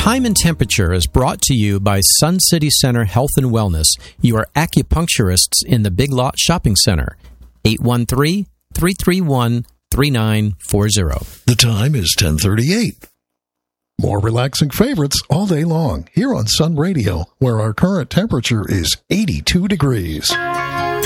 Time and Temperature is brought to you by Sun City Center Health and Wellness, your acupuncturists in the Big Lot Shopping Center. 813-331-3940. The time is 10:38. More relaxing favorites all day long here on Sun Radio, where our current temperature is 82 degrees.